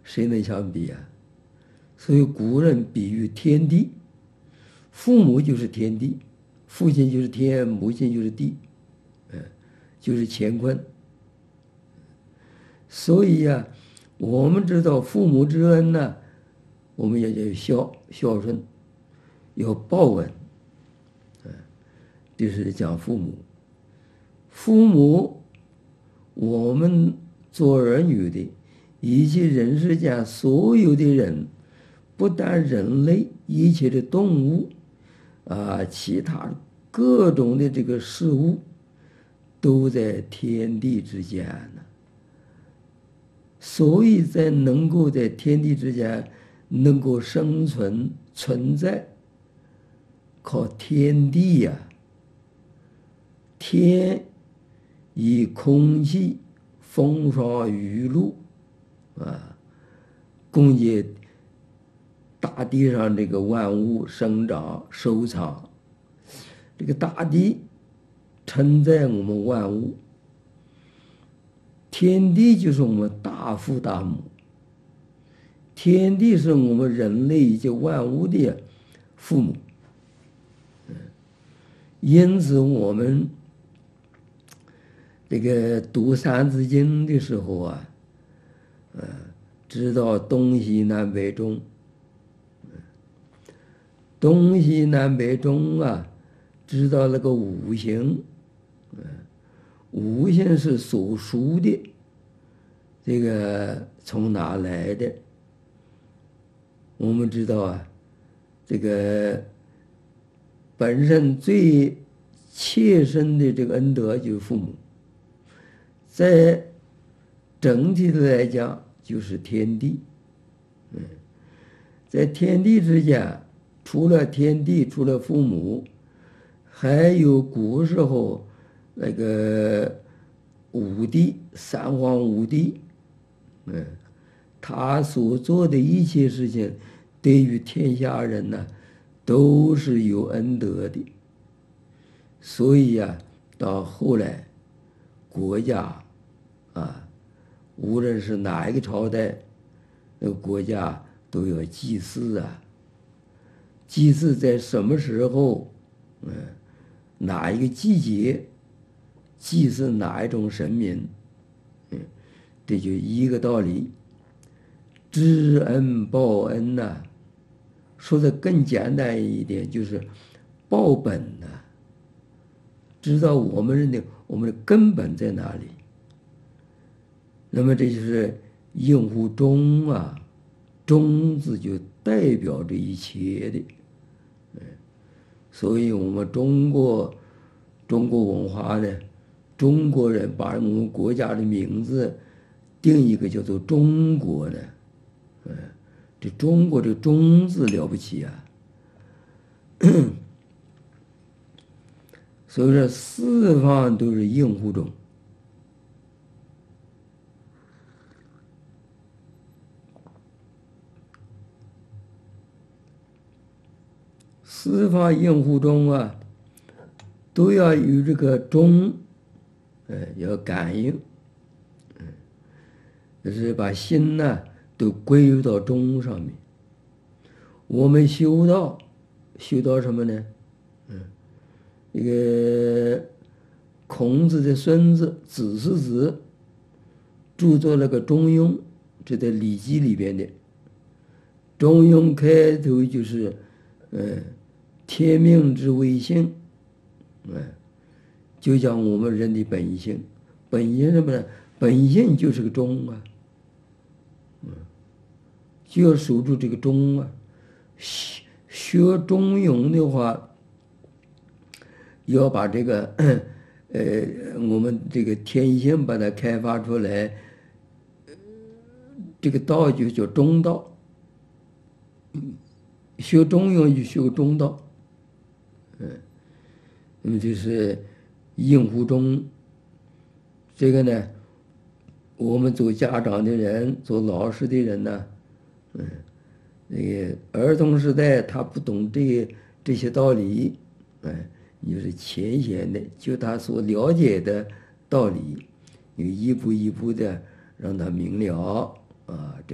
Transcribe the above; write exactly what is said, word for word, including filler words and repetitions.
谁能相比啊？所以古人比喻天地，父母就是天地，父亲就是天，母亲就是地，嗯，就是乾坤。所以呀、啊，我们知道父母之恩呢，我们也要孝孝顺，要报恩，嗯，这是讲父母。父母，我们做儿女的，以及人世间所有的人，不但人类，一切的动物，啊，其他各种的这个事物，都在天地之间呢。所以在能够在天地之间能够生存存在，靠天地呀、啊。天以空气、风霜、雨露啊，供给大地上这个万物生长收藏。这个大地承载我们万物，天地就是我们大父大母，天地是我们人类以及万物的父母。因此我们这个读《三字经》的时候啊，呃，知道东西南北中，东西南北中啊，知道那个五行，嗯，五行是所属的，这个从哪来的？我们知道啊，这个本身最切身的这个恩德就是父母。在整体的来讲，就是天地。嗯，在天地之间，除了天地，除了父母，还有古时候那个五帝，三皇五帝，嗯，他所做的一切事情，对于天下人呢，都是有恩德的。所以呀、啊，到后来，国家啊，无论是哪一个朝代，那个国家都要祭祀啊。祭祀在什么时候？嗯，哪一个季节？祭祀哪一种神明？嗯，这就一个道理。知恩报恩呐、啊，说的更简单一点，就是报本呐、啊。知道我们人的我们的根本在哪里？那么这就是应乎中啊，中字就代表着一切的，嗯，所以我们中国中国文化呢，中国人把我们国家的名字定一个叫做中国呢，嗯，这中国这中字了不起啊，所以说四方都是应乎中。四方应乎中啊，都要与这个中，呃，要感应，嗯，就是把心呢都归入到中上面。我们修道，修到什么呢？嗯，这个孔子的孙子子是子，著作那个《中庸》，这在《礼记》里边的，《中庸》开头就是，嗯。天命之谓性，嗯，就讲我们人的本性，本性什么呢？本性就是个中啊，嗯，就要守住这个中啊。学学中庸的话，要把这个，呃，我们这个天性把它开发出来，这个道就叫中道。学中庸就学个中道。嗯，那么就是应乎中，这个呢，我们做家长的人，做老师的人呢，嗯，那个儿童时代他不懂这这些道理，哎，你就是浅显的，就他所了解的道理，你一步一步的让他明了啊。这